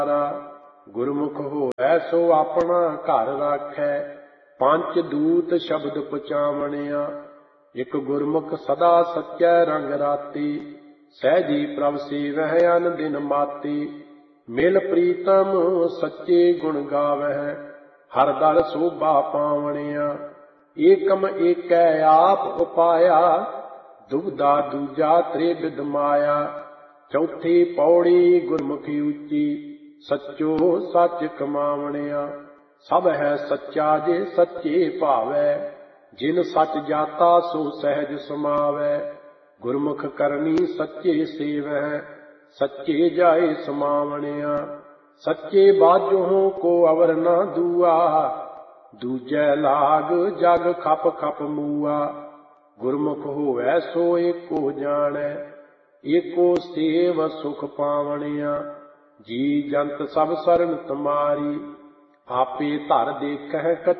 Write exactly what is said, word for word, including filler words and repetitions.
ਗੁਰਮੁਖ ਹੋਵੈ ਸੋ ਆਪਣਾ ਘਰ ਰਾਖੈ, ਪੰਚ ਦੂਤ ਸ਼ਬਦ ਪਹੁੰਚਾਵਣਿਆ। ਇਕ ਗੁਰਮੁਖ ਸਦਾ ਸੱਚੈ ਰੰਗ ਰਾਤੀ, ਸਹਿਜੀ ਪ੍ਰਭ ਸੇਵਹਿ ਅਨ ਦਿਨ ਮਾਤੀ। ਮਿਲ ਪ੍ਰੀਤਮ ਸੱਚੇ ਗੁਣ ਗਾਵਹਿ, ਹਰ ਦਰ ਸੋਭਾ ਪਾਵਣਿਆ। ਏਕਮ ਏਕੈ ਆਪ ਉਪਾਇਆ, ਦੁਬਦਾ ਦੂਜਾ ਤ੍ਰਿਵਿਧ ਮਾਇਆ। ਚੌਥੀ ਪੌੜੀ ਗੁਰਮੁਖੀ ਉੱਚੀ, ਸੱਚੋ ਸੱਚ ਕਮਾਵਣਿਆ। ਸਭ ਹੈ ਸੱਚਾ ਜੇ ਸੱਚੇ ਭਾਵੈ, ਜਿਨ ਸੱਚ ਜਾਤਾ ਸੋ ਸਹਿਜ ਸਮਾਵੈ। ਗੁਰਮੁਖ ਕਰਨੀ ਸੱਚੇ ਸੇਵਹਿ, ਸੱਚੇ ਜਾਏ ਸਮਾਵਣਿਆ। ਸੱਚੇ ਬਾਝੋਂ ਕੋ ਅਵਰ ਨਾ ਦੂਆ, ਦੂਜੈ ਲਾਗ ਜਗ ਖਪ ਖਪ ਮੂਆ। ਗੁਰਮੁਖ ਹੋਵੈ ਸੋ ਏਕੋ ਜਾਣੈ, ਏਕੋ ਸੇਵ ਸੁਖ ਪਾਵਣਿਆ। ਜੀ ਜੰਤ ਸਭ ਸਰਨ ਤੁਮਾਰੀ, ਆਪੇ ਧਰ ਦੇਖਹਿ